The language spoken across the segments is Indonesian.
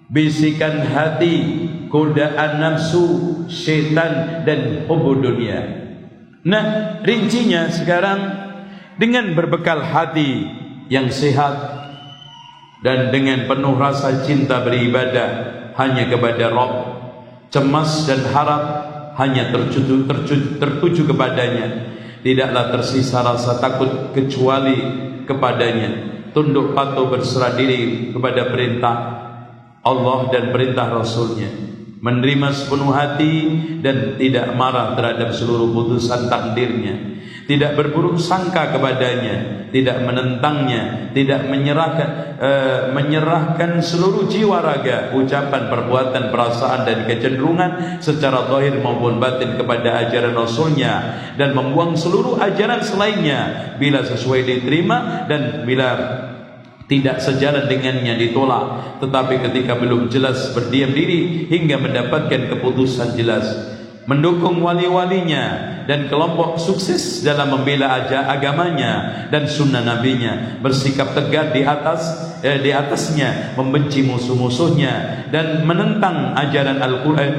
bisikan hati, godaan nafsu, syaitan, dan hubbu dunia. Nah, rincinya sekarang, dengan berbekal hati yang sehat dan dengan penuh rasa cinta beribadah hanya kepada Rabb, cemas dan harap hanya tertuju kepadanya, tidaklah tersisa rasa takut kecuali kepadanya, tunduk patuh berserah diri kepada perintah Allah dan perintah Rasulnya, menerima sepenuh hati dan tidak marah terhadap seluruh putusan takdirnya, tidak berburuk sangka kepadanya, tidak menentangnya, tidak menyerahkan seluruh jiwa raga, ucapan, perbuatan, perasaan dan kecenderungan secara zahir maupun batin kepada ajaran Rasulnya, dan membuang seluruh ajaran selainnya bila sesuai diterima dan bila tidak sejalan dengannya ditolak. Tetapi ketika belum jelas berdiam diri hingga mendapatkan keputusan jelas, mendukung wali-walinya dan kelompok sukses dalam membela agamanya dan sunnah nabinya, bersikap tegar di atasnya, membenci musuh-musuhnya dan menentang ajaran Al-Quran,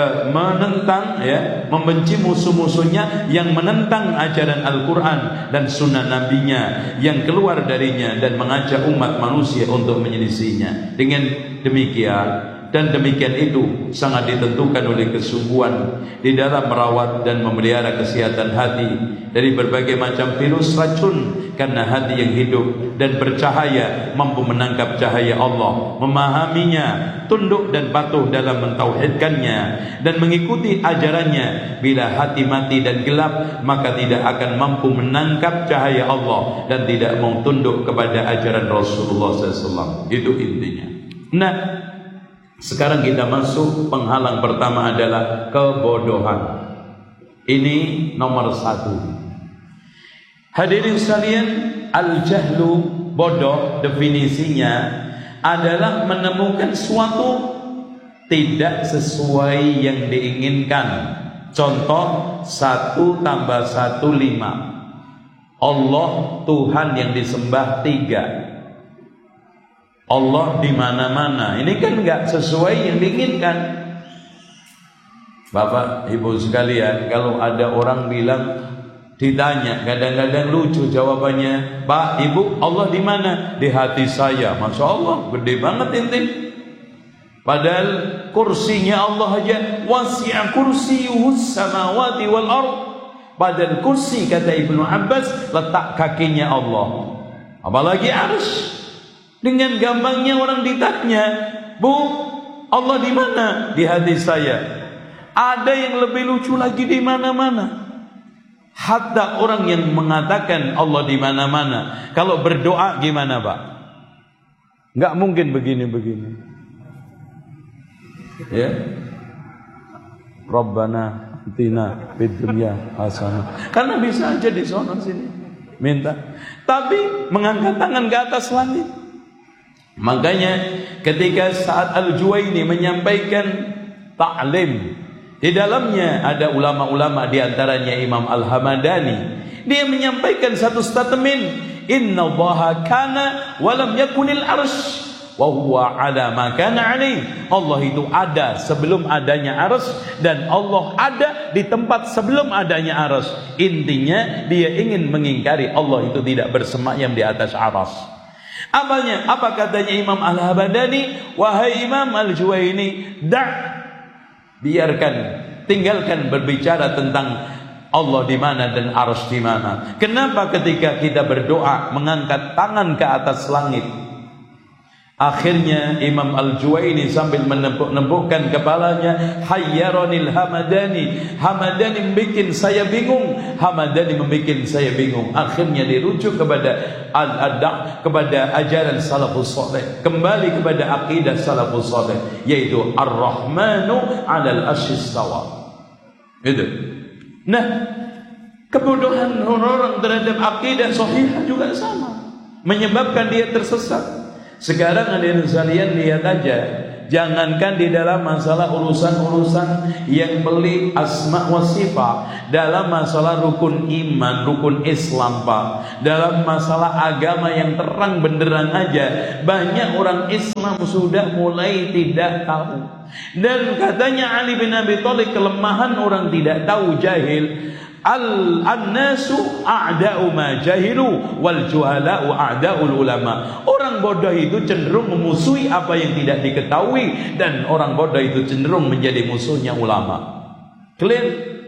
membenci musuh-musuhnya yang menentang ajaran Al-Quran dan sunnah nabinya yang keluar darinya, dan mengajak umat manusia untuk menyelisihinya. Dengan demikian, dan demikian itu sangat ditentukan oleh kesungguhan di dalam merawat dan memelihara kesehatan hati dari berbagai macam virus racun, karena hati yang hidup dan bercahaya mampu menangkap cahaya Allah, memahaminya, tunduk dan patuh dalam mentauhidkannya dan mengikuti ajarannya. Bila hati mati dan gelap, maka tidak akan mampu menangkap cahaya Allah dan tidak mau tunduk kepada ajaran Rasulullah SAW. Itu intinya. Nah, sekarang kita masuk, penghalang pertama adalah kebodohan. Ini nomor 1. Hadirin sekalian, al-jahlu, bodoh, definisinya adalah menemukan suatu tidak sesuai yang diinginkan. Contoh, 1 tambah 1 5. Allah Tuhan yang disembah 3. Allah di mana-mana. Ini kan enggak sesuai yang diinginkan. Bapak, Ibu sekalian, kalau ada orang bilang, ditanya, kadang-kadang lucu jawabannya, Pak, Ibu, Allah di mana? Di hati saya. Masya Allah, gede banget inti. Padahal kursinya Allah aja, wasi'a kursiyuhus samawati wal ard. Padahal kursi, kata Ibnu Abbas, letak kakinya Allah. Apalagi arsy. Dengan gampangnya orang ditanya, Bu, Allah di mana? Di hati saya. Ada yang lebih lucu lagi, di mana-mana. Hatta orang yang mengatakan Allah di mana-mana, kalau berdoa gimana, Pak? Enggak mungkin begini-begini. Ya. Rabbana atina fid dunya hasanah. Karena bisa aja di sono sini minta. Tapi mengangkat tangan ke atas langit. Makanya ketika saat Al-Juwaini menyampaikan ta'lim, di dalamnya ada ulama-ulama, di antaranya Imam Al-Hamadani. Dia menyampaikan satu statement, Inna Allaha kana walam yakunil arsh wa huwa ala ma kana alaih. Allah itu ada sebelum adanya arsy, dan Allah ada di tempat sebelum adanya arsy. Intinya dia ingin mengingkari Allah itu tidak bersemayam di atas arsy. Apa katanya Imam Al-Hamadani? Wahai Imam Al-Juwaini, biarkan, tinggalkan berbicara tentang Allah di mana dan arsy di mana. Kenapa ketika kita berdoa mengangkat tangan ke atas langit? Akhirnya Imam Al-Juwaini sambil menepuk-nepukkan kepalanya, hayyaronil Hamadani. Hamadani membuat saya bingung. Hamadani membuat saya bingung. Akhirnya dirujuk kepada kepada ajaran salafus saleh, kembali kepada akidah salafus saleh, yaitu Ar-Rahmanu 'alal 'arsy istawa. Itu. Nah, kebodohan orang terhadap akidah sahih juga sama, menyebabkan dia tersesat. Sekarang hadirin sekalian, lihat aja Jangankan di dalam masalah urusan-urusan yang pelik asma wa sifat, dalam masalah rukun iman, rukun Islam Pak, dalam masalah agama yang terang benderang aja, banyak orang Islam sudah mulai tidak tahu. Dan katanya Ali bin Abi Thalib, kelemahan orang tidak tahu, jahil. An-nasu a'da'u ma jahilu wal juhala'u a'da'ul ulama. Orang bodoh itu cenderung memusuhi apa yang tidak diketahui, dan orang bodoh itu cenderung menjadi musuhnya ulama. Clear?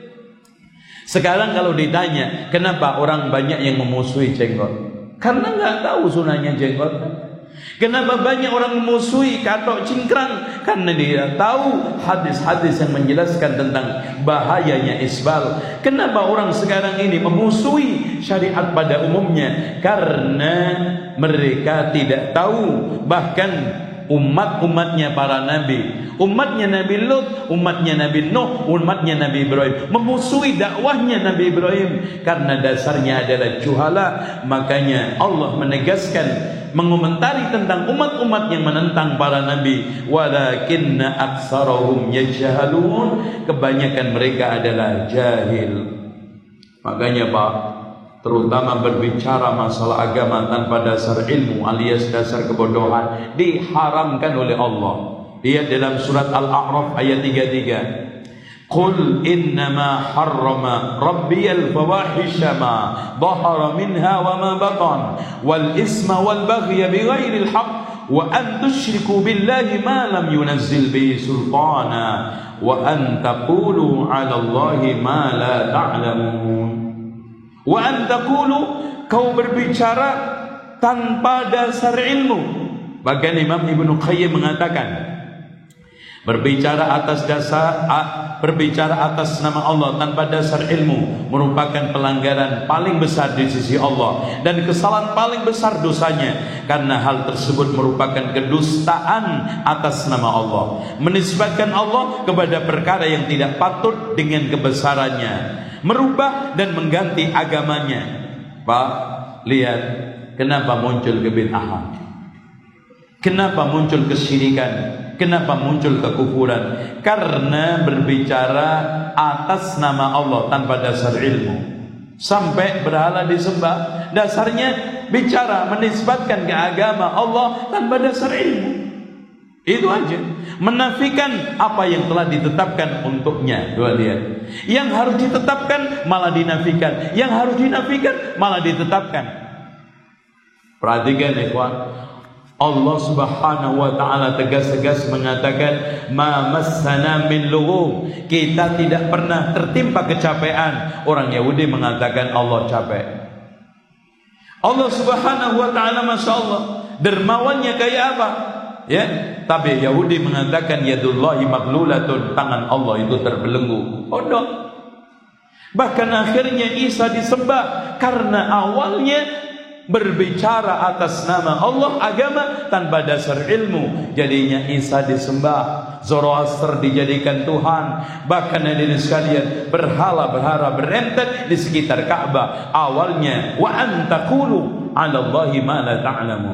Sekarang kalau ditanya, kenapa orang banyak yang memusuhi jenggot? Karena nggak tahu sunahnya jenggot. Kenapa banyak orang memusuhi katok cingkrang? Karena dia tahu hadis-hadis yang menjelaskan tentang bahayanya isbal. Kenapa orang sekarang ini memusuhi syariat pada umumnya? Karena mereka tidak tahu. Bahkan umat-umatnya para nabi, umatnya Nabi Lut, umatnya Nabi Nuh, umatnya Nabi Ibrahim memusuhi dakwahnya Nabi Ibrahim karena dasarnya adalah juhala. Makanya Allah menegaskan, mengomentari tentang umat-umat yang menentang para nabi, walakinna aktsarahum yajhalun, kebanyakan mereka adalah jahil. Makanya Pak, terutama berbicara masalah agama tanpa dasar ilmu alias dasar kebodohan diharamkan oleh Allah. Lihat dalam surat Al-A'raf ayat 33. Qul innama harrama rabbiyal fawahisha ma dhahara minha wa ma batan wal isma wal baghya bighairil haqq wa an tusyriku billahi ma lam yunazzil bihi sultana wa an taqulu 'ala Allahi ma la ta'lamun. Wa an taqulu, kau berbicara tanpa dasar ilmu. Bahkan Imam Ibnu Qayyim mengatakan, berbicara atas nama Allah tanpa dasar ilmu merupakan pelanggaran paling besar di sisi Allah dan kesalahan paling besar dosanya, karena hal tersebut merupakan kedustaan atas nama Allah, menisbatkan Allah kepada perkara yang tidak patut dengan kebesarannya, merubah dan mengganti agamanya. Pak, lihat kenapa muncul kebid'ahan, kenapa muncul kesyirikan, kenapa muncul kekufuran? Karena berbicara atas nama Allah tanpa dasar ilmu. Sampai berhala disembah, dasarnya bicara menisbatkan ke agama Allah tanpa dasar ilmu. Itu aja, menafikan apa yang telah ditetapkan untuknya. Dua lihat, yang harus ditetapkan malah dinafikan, yang harus dinafikan malah ditetapkan. Perhatikan ikhwan, Allah Subhanahu wa taala tegas-tegas mengatakan, ma massana min lughub, kita tidak pernah tertimpa kecapean. Orang Yahudi mengatakan Allah capek. Allah Subhanahu wa taala Masya Allah dermawannya kayak apa? Ya, tapi Yahudi mengatakan yadullahi maghlulatun, tangan Allah itu terbelenggu. Bodoh. Bahkan akhirnya Isa disembah karena awalnya berbicara atas nama Allah, agama tanpa dasar ilmu, jadinya Isa disembah. Zoroaster dijadikan Tuhan. Bahkan hadirin sekalian, berhala-berhala berentet di sekitar Ka'bah. Awalnya wa antaqulu 'ala Allahi ma la ta'lamun,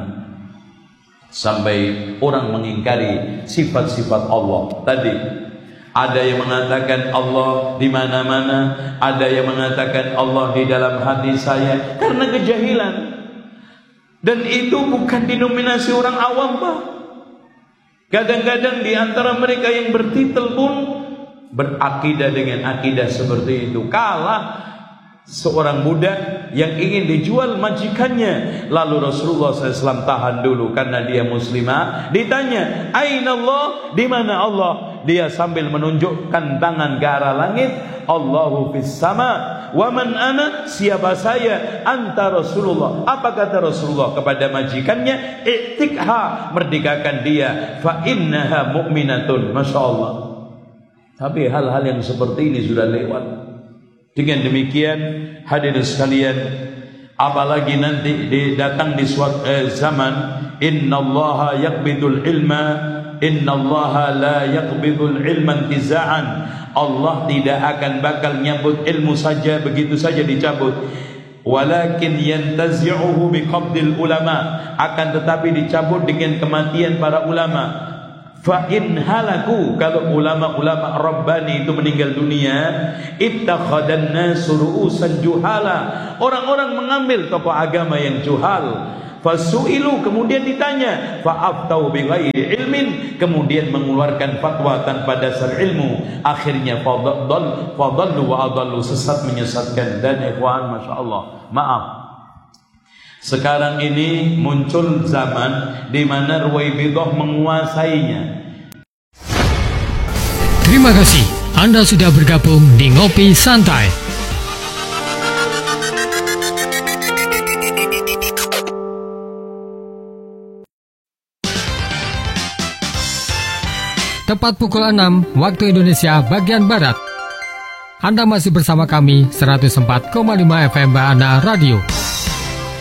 sampai orang mengingkari sifat-sifat Allah. Tadi ada yang mengatakan Allah di mana-mana, ada yang mengatakan Allah di dalam hati saya, karena kejahilan. Dan itu bukan denominasi orang awam, Pak. Kadang-kadang di antara mereka yang bertitel pun berakidah dengan akidah seperti itu. Kalah seorang budak yang ingin dijual majikannya, lalu Rasulullah SAW tahan dulu karena dia muslimah. Ditanya, aina Allah, di mana Allah? Dia sambil menunjukkan tangan ke arah langit, Allahu fis sama, wa man ana, siapa saya? Anta Rasulullah. Apa kata Rasulullah kepada majikannya? I'tikha, merdekakan dia, fa innaha mu'minatun. Masya Allah. Tapi hal-hal yang seperti ini sudah lewat. Dengan demikian hadirin sekalian, apalagi nanti datang di suatu zaman, innallaha yaqbidul ilma, innallaha la yaqbidul ilma intiza'an. Allah tidak akan bakal nyabut ilmu saja begitu saja dicabut, walakin yantazi'uhu biqabdil ulama, akan tetapi dicabut dengan kematian para ulama. Fa in halaku, kalau ulama-ulama rabbani itu meninggal dunia, ittakhadan nasu ru'usan juhala, orang-orang mengambil tokoh agama yang juhal. Fasu'ilu, kemudian ditanya, fa'aftau bighairi ilmin, kemudian mengeluarkan fatwa tanpa dasar ilmu. Akhirnya fadallu wa adallu, sesat menyesatkan. Dan ikhwan, Masya Allah, maaf, sekarang ini muncul zaman di mana Ruwaibidah menguasainya. Terima kasih Anda sudah bergabung di Ngopi Santai. Tepat pukul 6 waktu Indonesia bagian Barat. Anda masih bersama kami 104,5 FM Bahana Radio.